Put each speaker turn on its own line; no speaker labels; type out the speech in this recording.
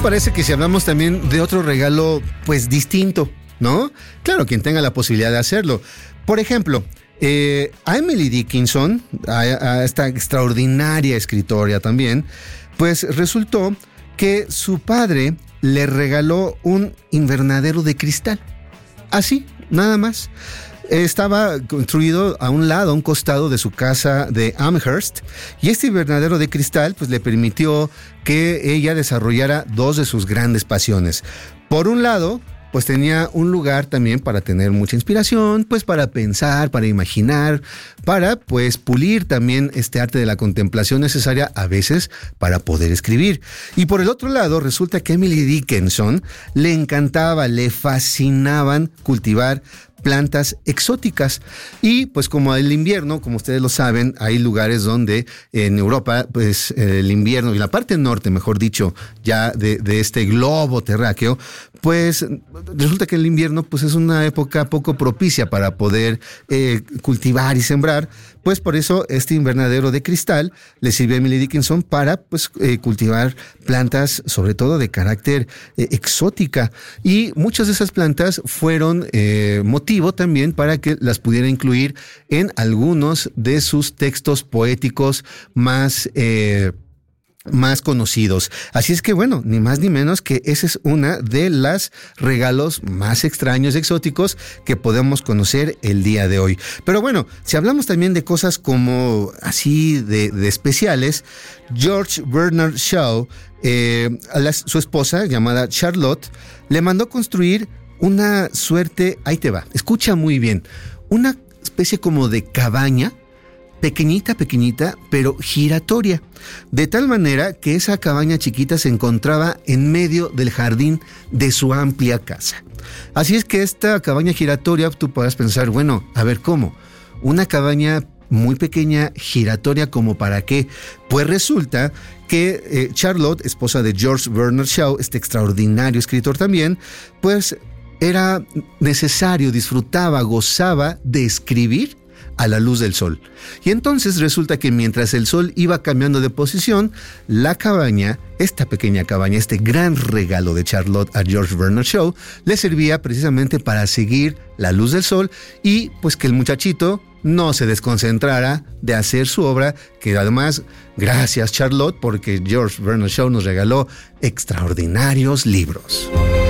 parece que si hablamos también de otro regalo, pues distinto, ¿no? Claro, quien tenga la posibilidad de hacerlo. Por ejemplo, a Emily Dickinson, a esta extraordinaria escritora también, pues resultó que su padre le regaló un invernadero de cristal. Así, nada más. Estaba construido a un costado de su casa de Amherst, y este invernadero de cristal pues le permitió que ella desarrollara dos de sus grandes pasiones. Por un lado, pues tenía un lugar también para tener mucha inspiración, pues para pensar, para imaginar, para pues pulir también este arte de la contemplación necesaria a veces para poder escribir. Y por el otro lado, resulta que a Emily Dickinson le encantaba, le fascinaban cultivar plantas exóticas. Y pues como el invierno, como ustedes lo saben, hay lugares donde en Europa, pues el invierno, y la parte norte, mejor dicho, ya de este globo terráqueo, pues resulta que el invierno pues es una época poco propicia para poder cultivar y sembrar. Pues por eso este invernadero de cristal le sirvió a Emily Dickinson para pues cultivar plantas, sobre todo de carácter exótica. Y muchas de esas plantas fueron motivo también para que las pudiera incluir en algunos de sus textos poéticos más conocidos. Así es que bueno, ni más ni menos que esa es una de las regalos más extraños, exóticos que podemos conocer el día de hoy. Pero bueno, si hablamos también de cosas como así de especiales, George Bernard Shaw, su esposa llamada Charlotte, le mandó construir una suerte, ahí te va, escucha muy bien, una especie como de cabaña, pequeñita, pero giratoria, de tal manera que esa cabaña chiquita se encontraba en medio del jardín de su amplia casa. Así es que esta cabaña giratoria, tú podrás pensar, bueno, a ver, ¿cómo? Una cabaña muy pequeña, giratoria, ¿como para qué? Pues resulta que Charlotte, esposa de George Bernard Shaw, este extraordinario escritor también, pues era necesario, disfrutaba, gozaba de escribir a la luz del sol. Y entonces resulta que mientras el sol iba cambiando de posición, la cabaña, esta pequeña cabaña, este gran regalo de Charlotte a George Bernard Shaw, le servía precisamente para seguir la luz del sol y pues que el muchachito no se desconcentrara de hacer su obra, que además, gracias Charlotte, porque George Bernard Shaw nos regaló extraordinarios libros.